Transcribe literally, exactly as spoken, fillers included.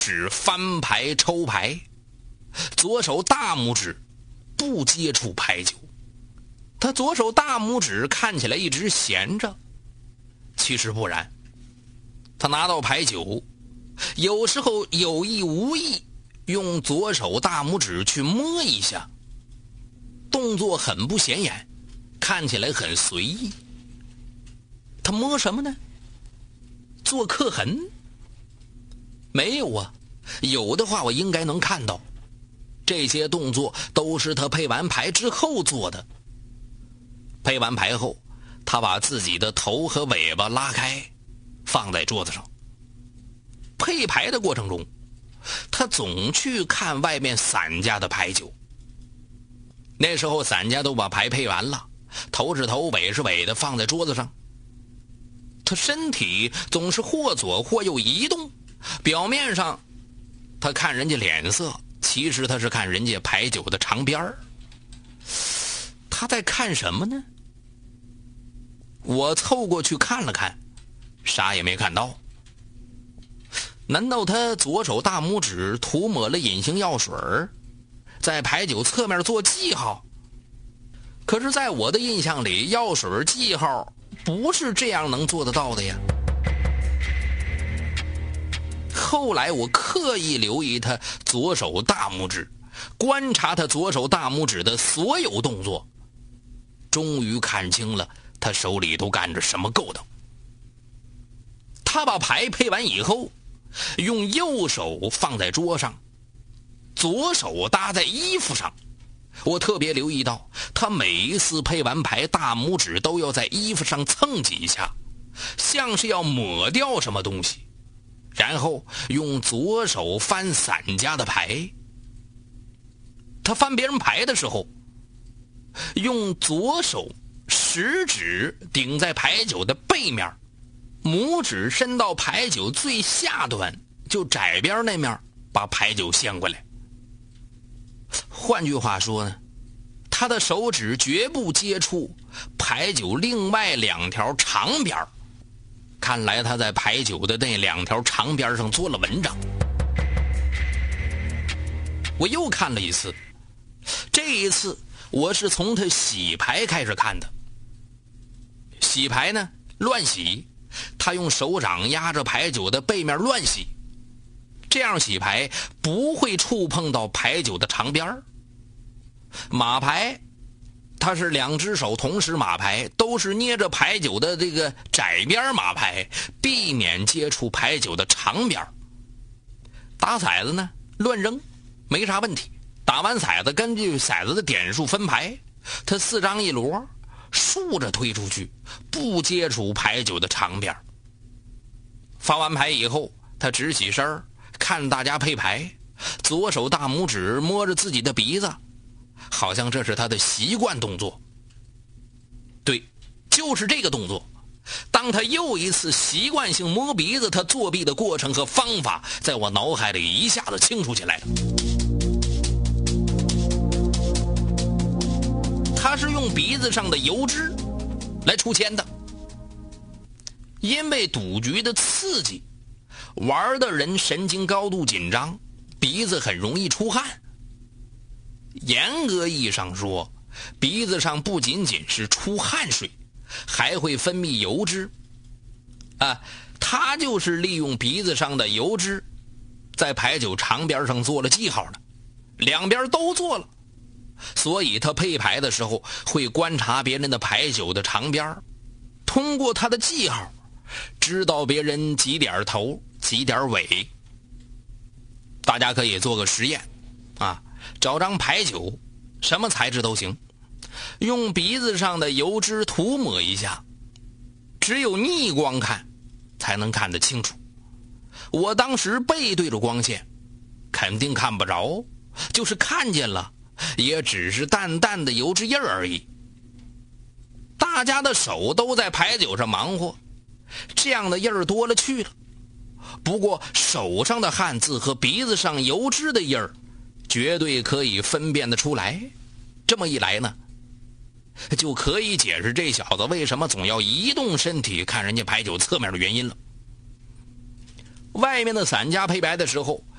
指翻牌抽牌，左手大拇指不接触牌九。他左手大拇指看起来一直闲着，其实不然，他拿到牌九，有时候有意无意用左手大拇指去摸一下，动作很不显眼，看起来很随意。他摸什么呢？做刻痕？没有啊，有的话我应该能看到。这些动作都是他配完牌之后做的。配完牌后，他把自己的头和尾巴拉开，放在桌子上。配牌的过程中，他总去看外面散家的牌九。那时候散家都把牌配完了，头是头尾是尾的放在桌子上。他身体总是或左或右移动，表面上他看人家脸色，其实他是看人家牌九的长边儿。他在看什么呢？我凑过去看了看，啥也没看到。难道他左手大拇指涂抹了隐形药水，在牌九侧面做记号？可是在我的印象里，药水记号不是这样能做得到的呀。后来我刻意留意他左手大拇指，观察他左手大拇指的所有动作，终于看清了他手里都干着什么勾当。他把牌配完以后，用右手放在桌上，左手搭在衣服上。我特别留意到，他每一次配完牌，大拇指都要在衣服上蹭几下，像是要抹掉什么东西，然后用左手翻散家的牌。他翻别人牌的时候，用左手食指顶在牌九的背面，拇指伸到牌九最下端，就窄边那面，把牌九掀过来。换句话说呢，他的手指绝不接触牌九另外两条长边，看来他在牌九的那两条长边上做了文章。我又看了一次，这一次我是从他洗牌开始看的。洗牌呢，乱洗，他用手掌压着牌九的背面乱洗，这样洗牌不会触碰到牌九的长边。马牌他是两只手同时马牌，都是捏着牌九的这个窄边马牌，避免接触牌九的长边。打骰子呢，乱扔没啥问题，打完骰子根据骰子的点数分牌，他四张一摞，竖着推出去，不接触牌九的长边。发完牌以后，他直起身看大家配牌，左手大拇指摸着自己的鼻子，好像这是他的习惯动作。对，就是这个动作。当他又一次习惯性摸鼻子，他作弊的过程和方法在我脑海里一下子清楚起来了。他是用鼻子上的油脂来出签的。因为赌局的刺激，玩的人神经高度紧张，鼻子很容易出汗。严格意义上说，鼻子上不仅仅是出汗水，还会分泌油脂啊，他就是利用鼻子上的油脂在牌九长边上做了记号的，两边都做了，所以他配牌的时候会观察别人的牌九的长边，通过他的记号知道别人几点头几点尾。大家可以做个实验啊，找张牌九，什么材质都行，用鼻子上的油脂涂抹一下，只有逆光看才能看得清楚。我当时背对着光线，肯定看不着，就是看见了，也只是淡淡的油脂印而已。大家的手都在牌九上忙活，这样的印儿多了去了。不过手上的汗渍和鼻子上油脂的印儿绝对可以分辨得出来。这么一来呢，就可以解释这小子为什么总要移动身体看人家牌九侧面的原因了。外面的散家配牌的时候，